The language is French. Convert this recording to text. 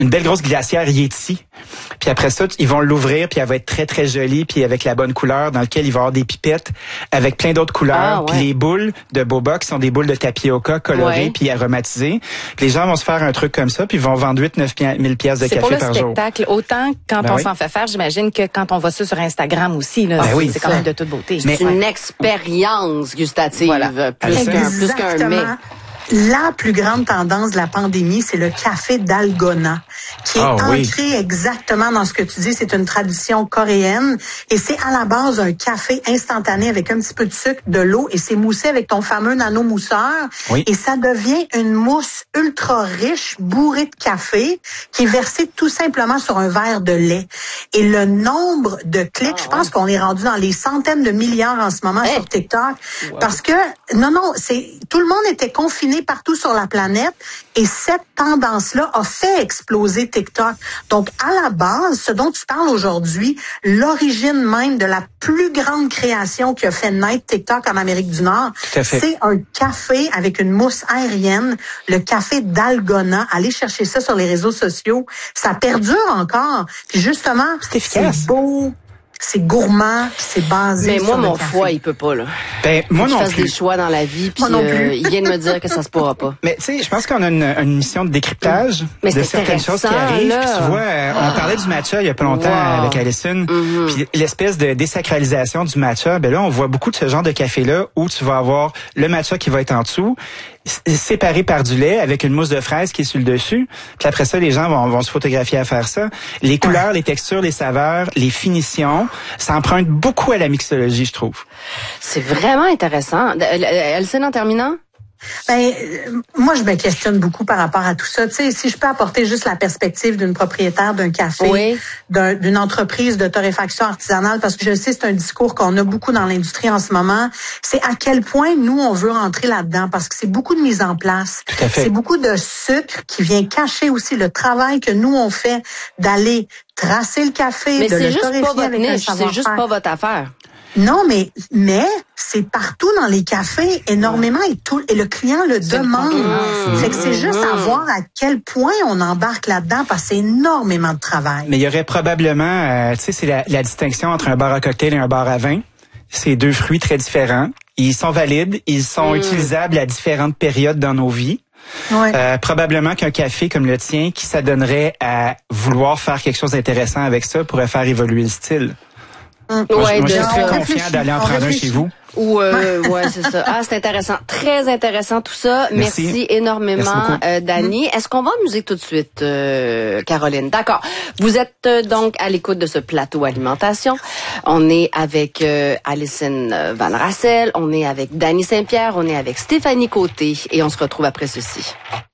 une belle grosse glacière Yeti. Puis après ça, ils vont l'ouvrir, puis elle va être très, très jolie, puis avec la bonne couleur, dans lequel il va y avoir des pipettes avec plein d'autres couleurs. Puis les boules de boba, qui sont des boules de tapioca colorées puis aromatisées. Puis les gens vont se faire un truc comme ça, puis ils vont vendre 8-9 000 piastres de café par jour. C'est pour le spectacle. Autant quand on s'en fait faire, j'imagine que quand on voit ça sur Instagram aussi, là, c'est quand même de toute beauté. C'est une expérience gustative. Voilà. Plus qu'un mets. La plus grande tendance de la pandémie, c'est le café dalgona, qui est ancré exactement dans ce que tu dis. C'est une tradition coréenne et c'est à la base un café instantané avec un petit peu de sucre, de l'eau et c'est moussé avec ton fameux nano-mousseur. Et ça devient une mousse ultra riche, bourrée de café, qui est versée tout simplement sur un verre de lait. Et le nombre de clics, je pense qu'on est rendu dans les centaines de milliards en ce moment sur TikTok, parce que, tout le monde était confiné partout sur la planète et cette tendance-là a fait exploser TikTok. Donc, à la base, ce dont tu parles aujourd'hui, l'origine même de la plus grande création qui a fait naître TikTok en Amérique du Nord, c'est un café avec une mousse aérienne, le café dalgona. Allez chercher ça sur les réseaux sociaux. Ça perdure encore. Puis justement, c'est efficace. C'est beau. C'est gourmand, c'est basé sur Mais moi, le mon café. foie, il peut pas, là. Moi non plus. Je fasse des choix dans la vie, puis il vient de me dire que ça se pourra pas. Mais tu sais, je pense qu'on a une mission de décryptage de certaines choses qui arrivent. Là. Puis tu vois, on parlait du matcha il y a pas longtemps avec Alison. Puis l'espèce de désacralisation du matcha, ben là, on voit beaucoup de ce genre de café-là où tu vas avoir le matcha qui va être en dessous, séparé par du lait avec une mousse de fraise qui est sur le dessus. Puis après ça, les gens vont se photographier à faire ça. Les couleurs, les textures, les saveurs, les finitions, ça emprunte beaucoup à la mixologie, je trouve. C'est vraiment intéressant. Alcine, en terminant? Moi, je me questionne beaucoup par rapport à tout ça. Tu sais, si je peux apporter juste la perspective d'une propriétaire d'un café, d'une entreprise de torréfaction artisanale, parce que je sais, c'est un discours qu'on a beaucoup dans l'industrie en ce moment, c'est à quel point nous, on veut rentrer là-dedans, parce que c'est beaucoup de mise en place. Tout à fait. C'est beaucoup de sucre qui vient cacher aussi le travail que nous, on fait d'aller tracer le café, mais de le torréfier avec un savoir-faire. C'est juste pas votre affaire. Non, mais c'est partout dans les cafés énormément et le client le demande. Fait que c'est juste à voir à quel point on embarque là-dedans parce que c'est énormément de travail. Mais il y aurait probablement, tu sais, c'est la distinction entre un bar à cocktail et un bar à vin. C'est deux fruits très différents. Ils sont valides, ils sont utilisables à différentes périodes dans nos vies. Probablement qu'un café comme le tien qui s'adonnerait à vouloir faire quelque chose d'intéressant avec ça pourrait faire évoluer le style. Moi, je suis très confiant d'aller en prendre un chez vous. C'est ça. Ah, c'est intéressant. Très intéressant tout ça. Merci énormément, Dany. Est-ce qu'on va en musique tout de suite, Caroline? D'accord. Vous êtes donc à l'écoute de ce plateau alimentation. On est avec Alison Van Rassel, on est avec Dany Saint-Pierre, on est avec Stéphanie Côté et on se retrouve après ceci.